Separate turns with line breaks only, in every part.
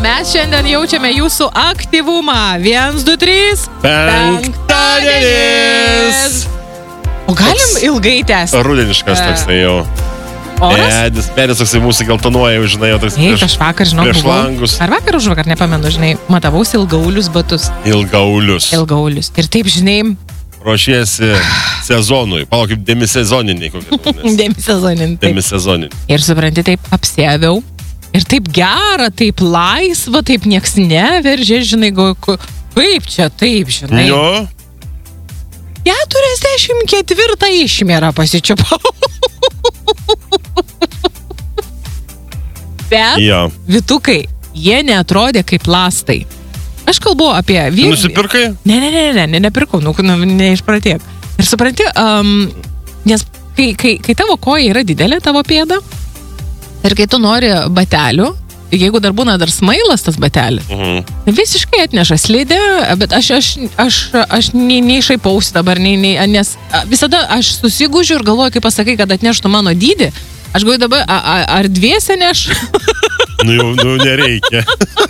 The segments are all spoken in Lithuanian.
mes šiandien jaučiame jūsų aktyvumą. 1, 2, 3.
Penktadienis!
O galim ilgai tęsti?
Rudeniškas toksai jau.
Oras?
Medis toksai mūsų geltonuoja, žinai, jau toks
Aš vakar, žinau,
prieš langus.
Ar vakar už vakar, nepamenu, žinai, matavausi ilgaulius batus.
Ilgaulius.
Ir taip, žinai...
Ruošiesi sezonui. Palaukim, demisezoniniai kokie.
Demisezoniniai. Ir supranti, taip apsėviau. Ir taip gera, taip laisva, taip nieks neveržė, žinai, kaip čia taip, žinai.
Jo.
44 išmėrą pasičiupau. Bet vytukai, jie neatrodė kaip lastai. Aš kalbu apie...
Nusipirkai?
Nepirkau, neišpratėk. Ir supranti, nes kai tavo koja yra didelė, tavo pėda, ir kai tu nori batelių, jeigu dar būna dar smailas tas batelis, visiškai atneša slidė, bet aš nei šaipausi dabar, nes visada aš susigūžiu ir galvoju, kai pasakai, kad atneštų mano dydį, aš galvoju dabar, ar dviese neš?
Nu nereikia.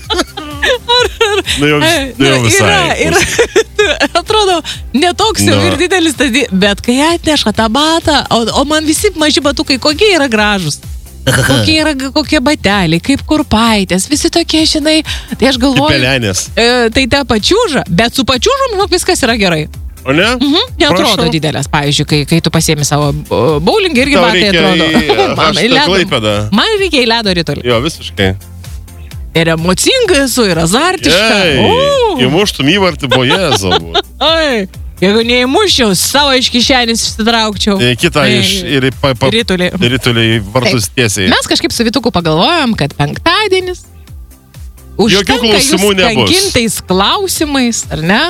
Nu jau visai.
Ir atrodo, netoks jau ir didelis tas dydis, bet kai atneša tą batą, o man visi maži batukai, kokie yra gražus. Kokie bateliai, kaip kurpaitės, visi tokie, žinai, tai aš galvoju...
Pelenės.
Tai ta pačiūža, bet su pačiūžom, viskas yra gerai.
O ne?
Neatrodo didelės, pavyzdžiui, kai tu pasiemi savo bowlingą, irgi batai atrodo. Man reikia į ledo ritulį.
Jo, visiškai.
Ir emocinga esu, ir azartiška.
Įmuštum įvartį, bojezo.
Jeigu neįmuščiau, savo iš kišenės išsitraukčiau.
Kitą ir ritulį vartus tiesiai.
Mes kažkaip su Vytuku pagalvojom, kad penktadienis užtenka jūs kankintais klausimais, ar ne?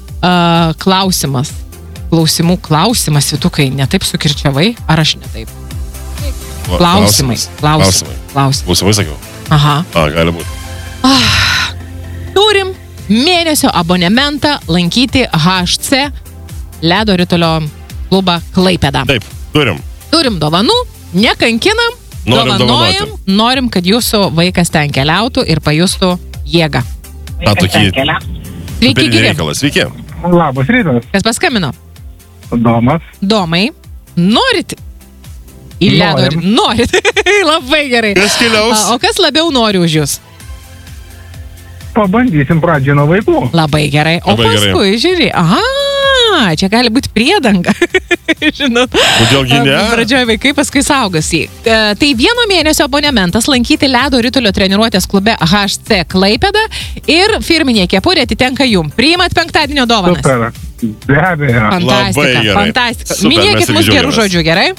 Klausimas, Vytukai, ne taip sukirčiavai, ar aš ne taip? Klausimai.
Klausimai sakiau.
Aha.
Gali būti.
Turim mėnesio abonementą lankyti HC ledo ritulio klubą Klaipėda.
Taip, turim.
Turim dovanų, nekankinam, dovanojam, norim, kad jūsų vaikas ten keliautų ir pajustų jėgą.
Ta tokį
reikalą.
Sveiki.
Labas rytas.
Kas paskambino?
Domas.
Domai, norit į ledo ritulį? Norit. Labai gerai.
Kas keliaus?
O kas labiau nori už jūs?
Pabandysim pradžią nuo vaikų.
Labai gerai. O paskui, žiūrė, čia gali būti priedanga. Žinot.
Kodėlgi ne?
Pradžioje vaikai, paskui saugosi. Tai 1 mėnesio abonementas lankyti ledo ritulio treniruotės klube HC Klaipėda ir firminė kepurė atitenka jum. Priimat penktadienio dovanas.
Super. Be abejo.
Fantastika. Minėkit mus gerų žodžių, gerai?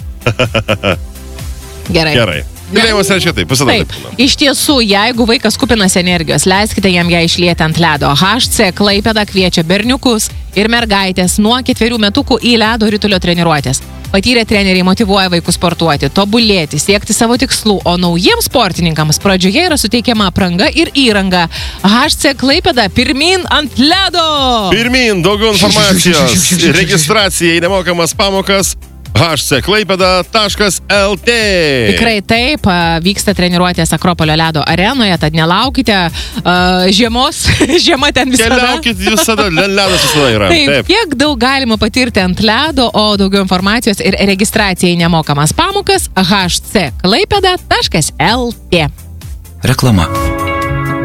Gerai.
Galėjimas reiškia taip, visada taip.
Iš tiesų, jeigu vaikas kupinas energijos, leiskite jam ją išlieti ant ledo. HC Klaipėda kviečia berniukus ir mergaitės nuo 4 metukų į ledo ritulio treniruotės. Patyrę treneriai motyvuoja vaikus sportuoti, tobulėti, siekti savo tikslų, o naujiems sportininkams pradžioje yra suteikiama apranga ir įranga. HC Klaipėda, pirmyn ant ledo!
Pirmyn, daugiau informacijos. Registracija į nemokamas pamokas. hcklaipeda.lt
Tikrai taip, vyksta treniruotės Akropolio ledo arenoje, tad nelaukite žiemos, žiema ten visada.
Keliaukit visada, ledas visada yra.
Taip, kiek daug galima patirti ant ledo, o daugiau informacijos ir registracija į nemokamas pamokas hcklaipeda.lt.
Reklama.